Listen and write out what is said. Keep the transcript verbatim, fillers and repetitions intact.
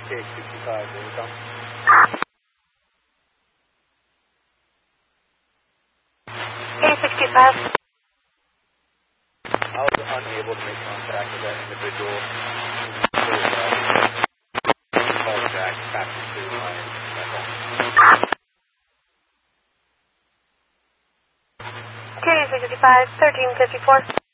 K sixty-five, there you go. K sixty-five. I was unable to make contact with that individual. Call back, passing through my phone. K sixty-five, thirteen fifty-four.